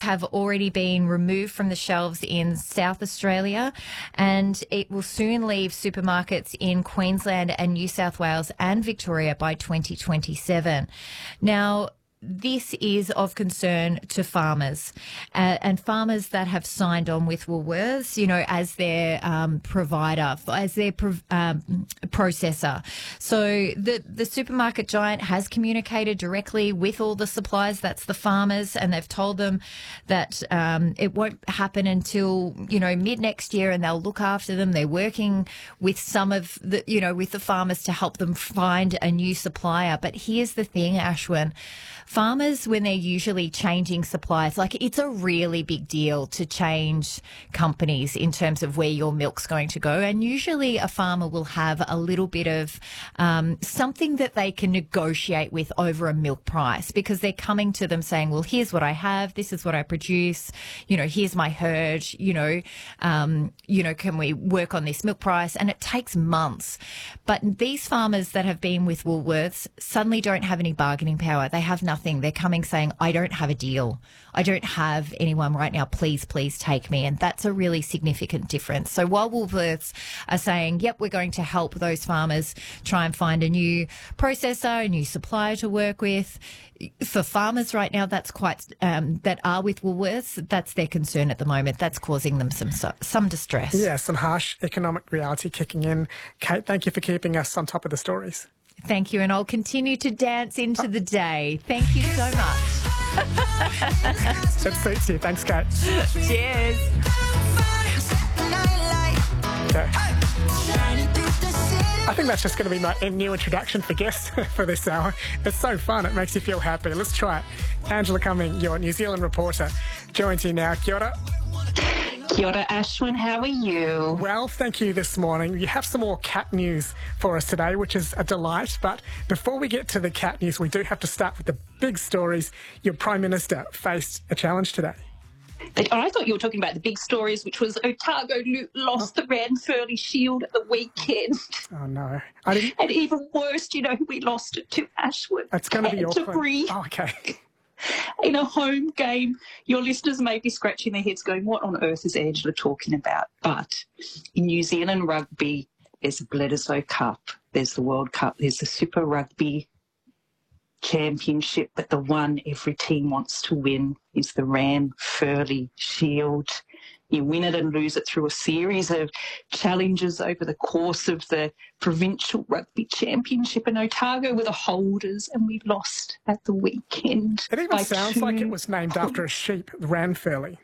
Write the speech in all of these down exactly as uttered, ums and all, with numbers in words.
have already been removed from the shelves in South Australia, and it will soon leave supermarkets in Queensland and New South Wales and Victoria by twenty twenty-seven. Now, this is of concern to farmers uh, and farmers that have signed on with Woolworths, you know, as their um, provider, as their pro- um, processor. So the, the supermarket giant has communicated directly with all the suppliers, that's the farmers, and they've told them that um, it won't happen until, you know, mid next year, and they'll look after them. They're working with some of the, you know, with the farmers to help them find a new supplier. But here's the thing, Ashwin. Farmers, when they're usually changing suppliers, like it's a really big deal to change companies in terms of where your milk's going to go. And usually a farmer will have a little bit of um, something that they can negotiate with over a milk price, because they're coming to them saying, well, here's what I have. This is what I produce. You know, here's my herd. You know, um, you know, can we work on this milk price? And it takes months. But these farmers that have been with Woolworths suddenly don't have any bargaining power. They have nothing. They're coming saying, I don't have a deal. I don't have anyone right now. Please, please take me. And that's a really significant difference. So while Woolworths are saying, yep, we're going to help those farmers try and find a new processor, a new supplier to work with, for farmers right now, that's quite, um, that are with Woolworths, that's their concern at the moment. That's causing them some some distress. Yeah, some harsh economic reality kicking in. Kate, thank you for keeping us on top of the stories. Thank you, and I'll continue to dance into the day. Thank you so much. That suits you. Thanks, Kate. Cheers. Okay. I think that's just going to be my new introduction for guests for this hour. It's so fun. It makes you feel happy. Let's try it. Angela Cumming, your New Zealand reporter, joins you now. Kia ora. Kia ora, Ashwin. How are you? Well, thank you this morning. You have some more cat news for us today, which is a delight. But before we get to the cat news, we do have to start with the big stories. Your Prime Minister faced a challenge today. I thought you were talking about the big stories, which was Otago lost oh. the Ranfurly Shield at the weekend. Oh, no. I didn't... And even worse, you know who we lost it to, Ashwin? It's going to be Canterbury. Oh, okay. In a home game. Your listeners may be scratching their heads going, what on earth is Angela talking about? But in New Zealand rugby, there's the Bledisloe Cup, there's the World Cup, there's the Super Rugby Championship, but the one every team wants to win is the Ranfurly Shield. You win it and lose it through a series of challenges over the course of the Provincial Rugby Championship, and Otago were the holders, and we lost at the weekend. It even sounds two... like it was named after a sheep, Ranfurly.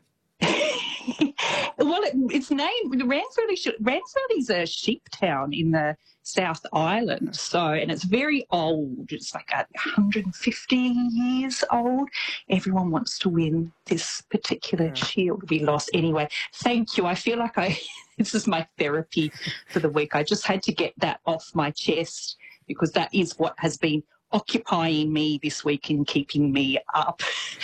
Well, it, it's named, Ranfurly, Ranfurly's a sheep town in the South Island, so, and it's very old. It's like one hundred fifty years old. Everyone wants to win this particular yeah. shield. We lost anyway. Thank you. I feel like I, this is my therapy for the week. I just had to get that off my chest, because that is what has been occupying me this week and keeping me up.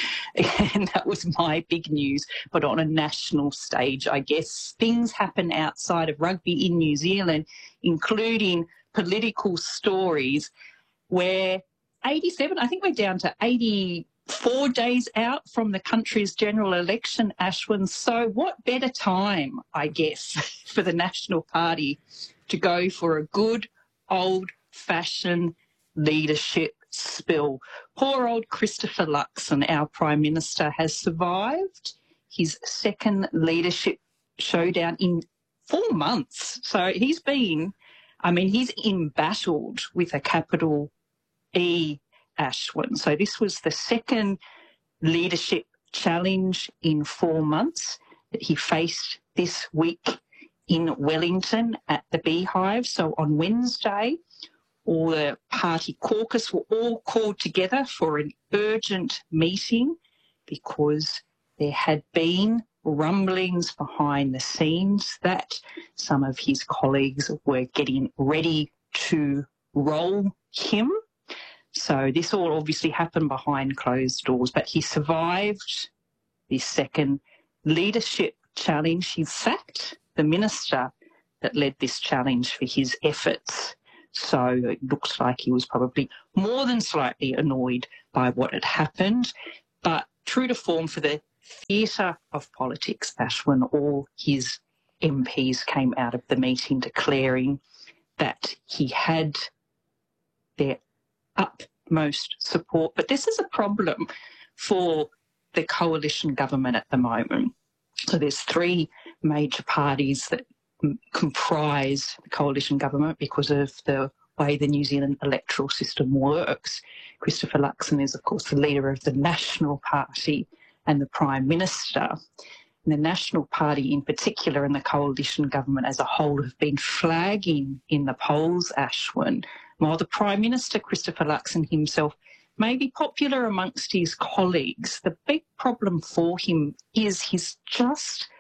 And that was my big news. But on a national stage, I guess, things happen outside of rugby in New Zealand, including political stories where eighty-seven, I think we're down to eighty-four days out from the country's general election, Ashwin. So what better time, I guess, for the National Party to go for a good old-fashioned leadership spill. Poor old Christopher Luxon, our Prime Minister, has survived his second leadership showdown in four months. So he's been, I mean, he's embattled with a capital E, Ashwin. So this was the second leadership challenge in four months that he faced this week in Wellington at the Beehive. So on Wednesday, all the party caucus were all called together for an urgent meeting because there had been rumblings behind the scenes that some of his colleagues were getting ready to roll him. So this all obviously happened behind closed doors, but he survived this second leadership challenge. He sacked the minister that led this challenge for his efforts. So it looks like he was probably more than slightly annoyed by what had happened. But true to form for the theatre of politics, Ash, when all his M Ps came out of the meeting declaring that he had their utmost support. But this is a problem for the coalition government at the moment. So there's three major parties that comprise the coalition government because of the way the New Zealand electoral system works. Christopher Luxon is, of course, the leader of the National Party and the Prime Minister. And the National Party in particular and the coalition government as a whole have been flagging in the polls, Ashwin, while the Prime Minister, Christopher Luxon himself, may be popular amongst his colleagues. The big problem for him is he's just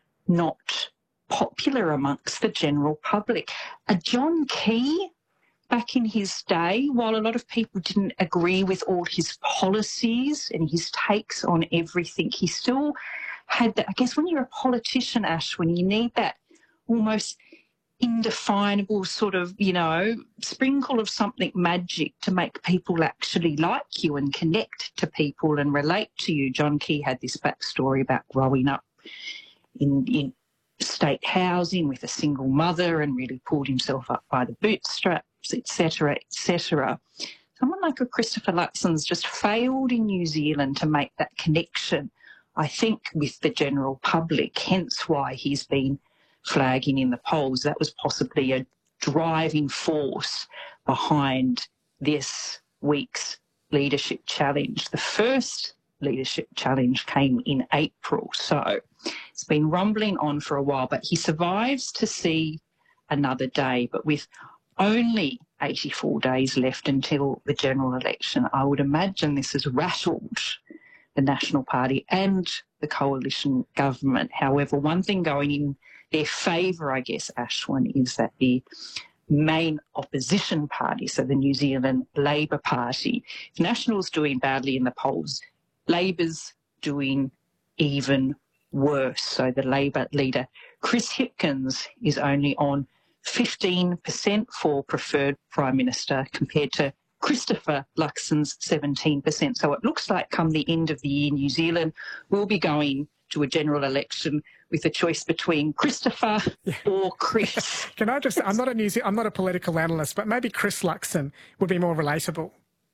not popular amongst the general public. A John Key, back in his day, while a lot of people didn't agree with all his policies and his takes on everything, he still had that. I guess when you're a politician, Ash, when you need that almost indefinable sort of, you know, sprinkle of something magic to make people actually like you and connect to people and relate to you. John Key had this backstory about growing up in, in state housing with a single mother and really pulled himself up by the bootstraps, et cetera, et cetera. Someone like a Christopher Luxon's just failed in New Zealand to make that connection, I think, with the general public, hence why he's been flagging in the polls. That was possibly a driving force behind this week's leadership challenge. The first leadership challenge came in April, so it's been rumbling on for a while, but he survives to see another day. But with only eighty-four days left until the general election, I would imagine this has rattled the National Party and the coalition government. However, one thing going in their favour, I guess, Ashwin, is that the main opposition party, so the New Zealand Labor Party, if National's doing badly in the polls, Labor's doing even worse. So the Labor leader, Chris Hipkins, is only on fifteen percent for preferred Prime Minister compared to Christopher Luxon's seventeen percent. So it looks like come the end of the year, New Zealand will be going to a general election with a choice between Christopher yeah. or Chris. Can I just, I'm not a New Zealand, I'm not a political analyst, but maybe Chris Luxon would be more relatable.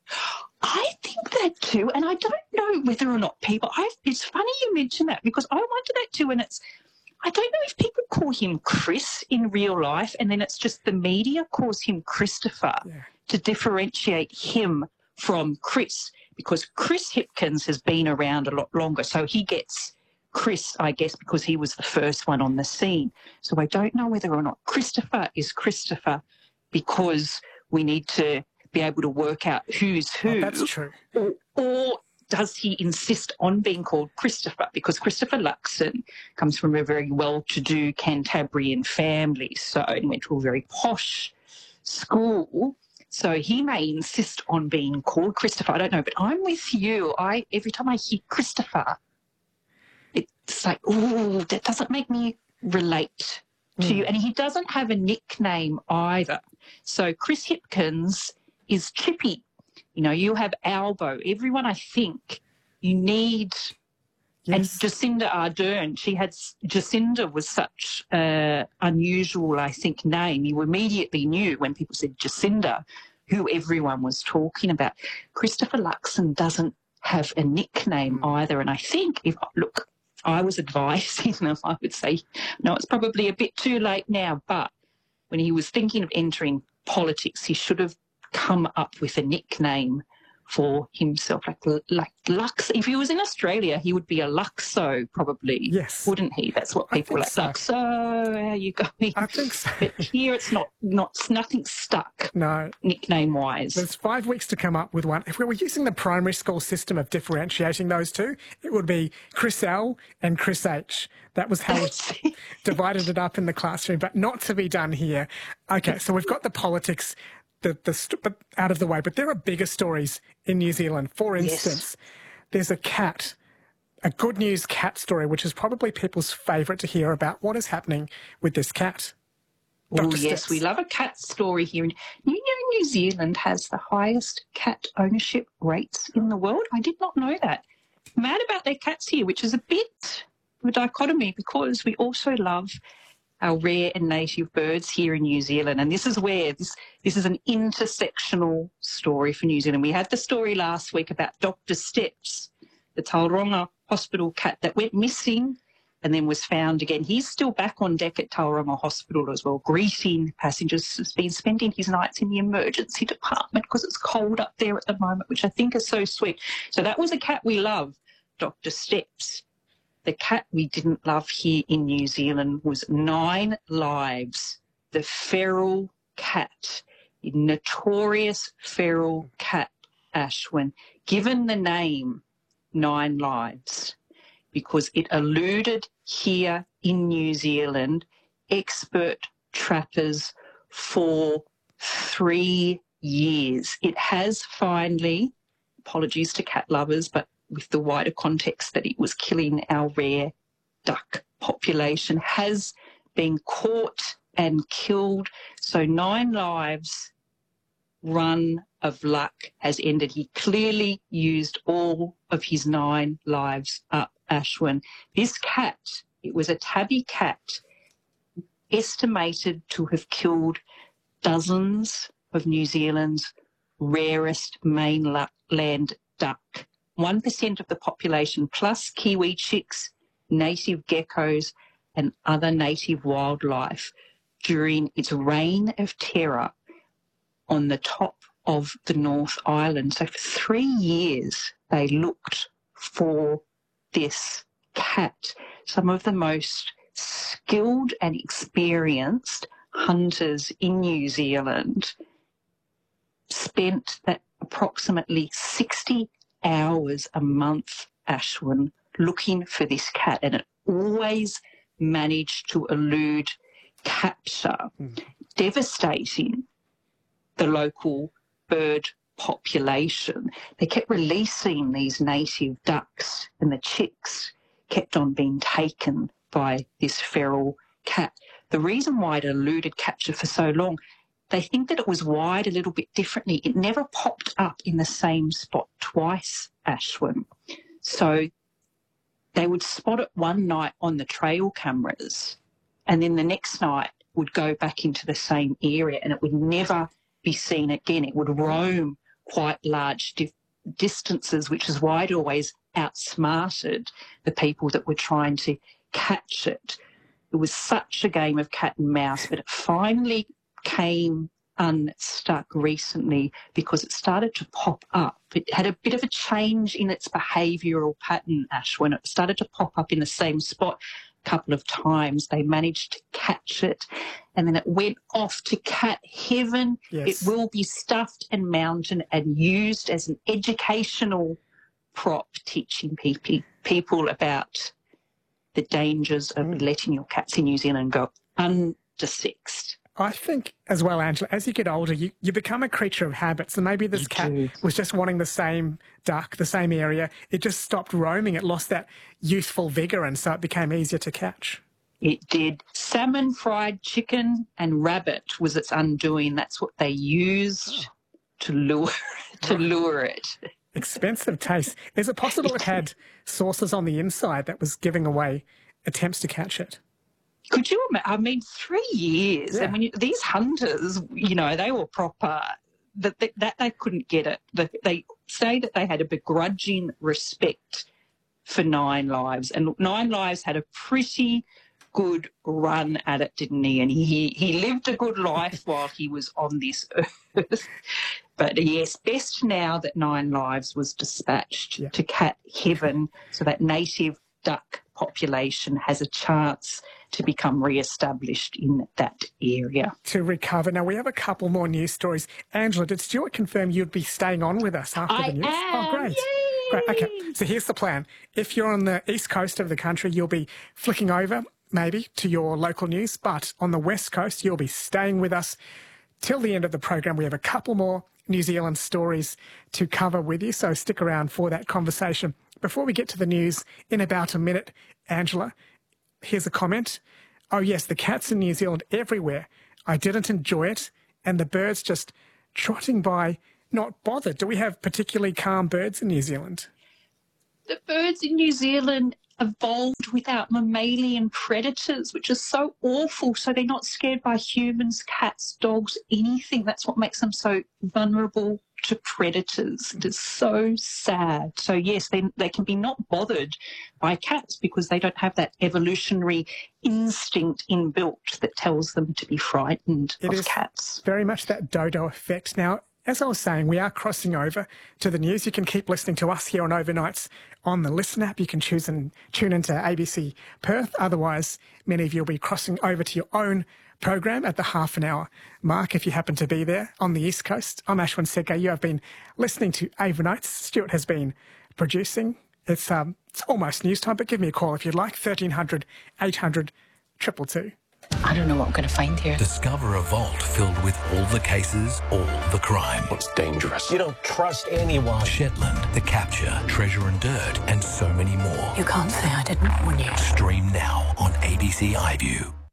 I think that too, and I don't know whether or not people, I've, it's funny you mention that because I wonder that too, and it's, I don't know if people call him Chris in real life and then it's just the media calls him Christopher yeah. to differentiate him from Chris, because Chris Hipkins has been around a lot longer, so he gets Chris, I guess, because he was the first one on the scene. So I don't know whether or not Christopher is Christopher because we need to be able to work out who's who. Oh, that's true. Or, or does he insist on being called Christopher? Because Christopher Luxon comes from a very well-to-do Cantabrian family, so he went to a very posh school. So he may insist on being called Christopher. I don't know, but I'm with you. I every time I hear Christopher, it's like, ooh, that doesn't make me relate to mm. you. And he doesn't have a nickname either. So Chris Hipkins is Chippy. You know, you have Albo. Everyone, I think, you need... Yes. And Jacinda Ardern, she had... Jacinda was such an unusual, I think, name. You immediately knew when people said Jacinda who everyone was talking about. Christopher Luxon doesn't have a nickname mm. either. And I think, if look... I was advising them, I would say, no, it's probably a bit too late now, but when he was thinking of entering politics, he should have come up with a nickname for himself, like like Lux. If he was in Australia, he would be a Luxo, probably. Yes, wouldn't he? That's what people like. So. Luxo, how are you going? I think so. But here, it's not not nothing stuck. No, nickname wise. There's five weeks to come up with one. If we were using the primary school system of differentiating those two, it would be Chris L and Chris H. That was how we divided it up in the classroom, but not to be done here. Okay, so we've got the politics. The, the out of the way, but there are bigger stories in New Zealand. For instance, yes. there's a cat, a good news cat story, which is probably people's favourite to hear about. What is happening with this cat? Oh, yes, Stitz. We love a cat story here. You know, New Zealand has the highest cat ownership rates in the world. I did not know that. mad about their cats here, which is a bit of a dichotomy because we also love our rare and native birds here in New Zealand. And this is where this, this is an intersectional story for New Zealand. We had the story last week about Doctor Steps, the Tauranga Hospital cat that went missing and then was found again. He's still back on deck at Tauranga Hospital as well, greeting passengers. He's been spending his nights in the emergency department because it's cold up there at the moment, which I think is so sweet. So that was a cat we love, Doctor Steps. The cat we didn't love here in New Zealand was Nine Lives, the feral cat, the notorious feral cat, Ashwin, given the name Nine Lives because it eluded here in New Zealand expert trappers for three years. It has finally, apologies to cat lovers, but with the wider context that it was killing our rare duck population, has been caught and killed. So Nine Lives' run of luck has ended. He clearly used all of his nine lives up, Ashwin. This cat, it was a tabby cat, estimated to have killed dozens of New Zealand's rarest mainland duck. one percent of the population, plus kiwi chicks, native geckos and other native wildlife during its reign of terror on the top of the North Island. So for three years they looked for this cat. Some of the most skilled and experienced hunters in New Zealand spent that approximately sixty hours a month, Ashwin, looking for this cat, and it always managed to elude capture, mm. devastating the local bird population. They kept releasing these native ducks and the chicks kept on being taken by this feral cat. The reason why it eluded capture for so long, they think that it was wired a little bit differently. It never popped up in the same spot twice, Ashwin. So they would spot it one night on the trail cameras and then the next night would go back into the same area and it would never be seen again. It would roam quite large di- distances, which is why it always outsmarted the people that were trying to catch it. It was such a game of cat and mouse, but it finally came unstuck recently because it started to pop up. It had a bit of a change in its behavioural pattern, Ash, when it started to pop up in the same spot a couple of times. They managed to catch it and then it went off to cat heaven. Yes. It will be stuffed and mounted and used as an educational prop, teaching people, people about the dangers of mm. letting your cats in New Zealand go undersexed. I think as well, Angela, as you get older, you, you become a creature of habits. And maybe this you cat do. was just wanting the same duck, the same area. It just stopped roaming. It lost that youthful vigour and so it became easier to catch. It did. Salmon, fried chicken and rabbit was its undoing. That's what they used to lure, to lure it. Expensive taste. Is it possible it had sauces on the inside that was giving away attempts to catch it? Could you imagine? I mean, three years. Yeah. I mean, these hunters, you know, they were proper, that that, that they couldn't get it. That they say that they had a begrudging respect for Nine Lives. And Nine Lives had a pretty good run at it, didn't he? And he, he lived a good life while he was on this earth. But yes, best now that Nine Lives was dispatched yeah. to cat heaven so that native duck population has a chance to become re-established in that area. To recover. Now, we have a couple more news stories. Angela, did Stuart confirm you'd be staying on with us after I the news? Am. Oh, great. Yay. Great. Okay, so here's the plan. If you're on the east coast of the country, you'll be flicking over maybe to your local news, but on the west coast, you'll be staying with us till the end of the program. We have a couple more New Zealand stories to cover with you, so stick around for that conversation. Before we get to the news in about a minute, Angela, here's a comment. Oh, yes, the cats in New Zealand everywhere. I didn't enjoy it, and the birds just trotting by, not bothered. Do we have particularly calm birds in New Zealand? The birds in New Zealand evolved without mammalian predators, which is so awful. So they're not scared by humans, cats, dogs, anything. That's what makes them so vulnerable to predators. It is so sad. So yes, they they can be not bothered by cats because they don't have that evolutionary instinct inbuilt that tells them to be frightened It of is cats. very much that dodo effect. Now, as I was saying, we are crossing over to the news. You can keep listening to us here on Overnights on the Listen app. You can choose and tune into A B C Perth. Otherwise, many of you will be crossing over to your own program at the half an hour mark if you happen to be there on the East Coast. I'm Ashwin Sege. You have been listening to Overnights. Stuart has been producing. It's um it's almost news time, but give me a call if you'd like. thirteen hundred, eight hundred, two two two. I don't know what I'm going to find here. Discover a vault filled with all the cases, all the crime. It's dangerous. You don't trust anyone. Shetland, The Capture, Treasure and Dirt, and so many more. You can't say I didn't warn you. Stream now on A B C iView.